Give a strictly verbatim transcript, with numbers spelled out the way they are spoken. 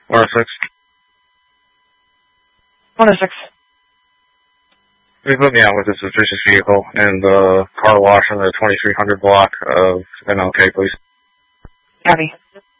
one oh six. one oh six. Please put me out with this suspicious vehicle in the car wash in the twenty-three hundred block of M L K, please. Copy.